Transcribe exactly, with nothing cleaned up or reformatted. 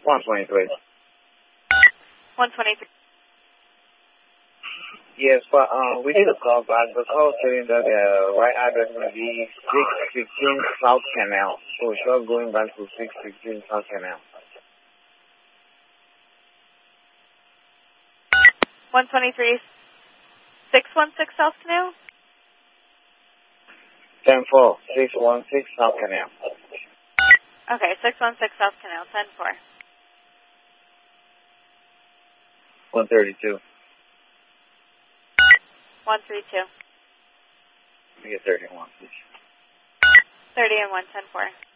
one twenty-three. one twenty-three. Yes, but um, we need a call back. The call saying that the uh, right address will be six fifteen South Canal. So we're going back to six fifteen South Canal. one twenty-three, six one six South Canal? ten four, six one six South Canal. Okay, six one six South Canal, ten four. one thirty-two. one thirty-two. We get thirty-one, please. thirty and one, ten four.